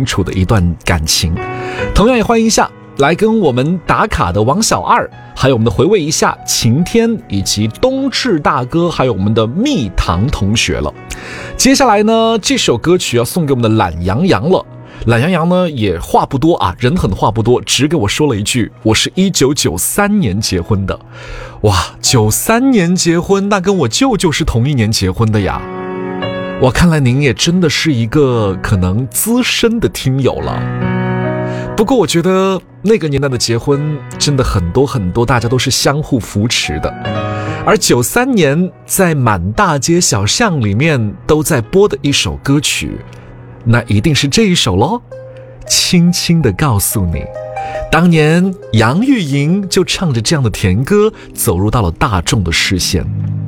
清楚的一段感情。同样也欢迎一下来跟我们打卡的王小二，还有我们的回味一下晴天，以及冬至大哥，还有我们的蜜糖同学了。接下来呢，这首歌曲要送给我们的懒羊羊了。懒羊羊呢也话不多啊，人狠话不多，只给我说了一句，我是1993年结婚的。哇，93年结婚，那跟我舅舅是同一年结婚的呀。哇，看来您也真的是一个可能资深的听友了。不过我觉得那个年代的结婚真的很多很多，大家都是相互扶持的。而93年在满大街小巷里面都在播的一首歌曲，那一定是这一首咯。轻轻地告诉你，当年杨钰莹就唱着这样的甜歌走入到了大众的视线。